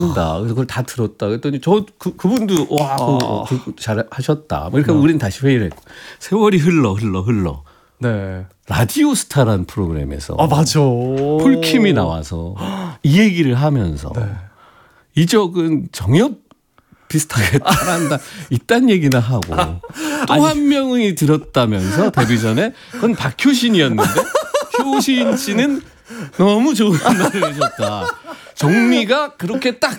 한다. 그래서 그걸 다 들었다. 그랬더니 그분도 와, 잘 하셨다. 그러니까 우린 다시 회의를 했고 세월이 흘러. 네. 라디오 스타라는 프로그램에서 맞아. 폴킴이 나와서 이 얘기를 하면서 네. 이적은 정엽 비슷하게 잘한다. 이딴 얘기나 하고 또 한 명이 들었다면서 데뷔 전에 그건 박효신이었는데 효신 씨는 너무 좋은 말을 해줬다. 정미가 그렇게 딱